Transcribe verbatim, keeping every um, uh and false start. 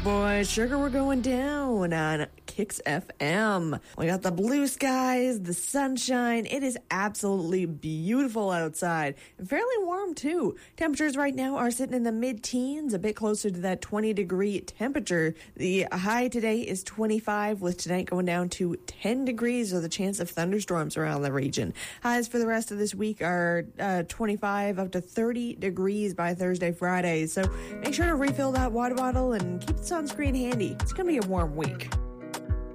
Boy, sugar, we're going down on Kicks F M. We got the blue skies, the sunshine. It is absolutely beautiful outside and fairly warm too. Temperatures right now are sitting in the mid-teens, a bit closer to that twenty degree temperature. The high today is twenty-five, with tonight going down to ten degrees with a chance of thunderstorms around the region. Highs for the rest of this week are uh, twenty-five up to thirty degrees by Thursday, Friday. So make sure to refill that water bottle and keep the sunscreen handy. It's going to be a warm week.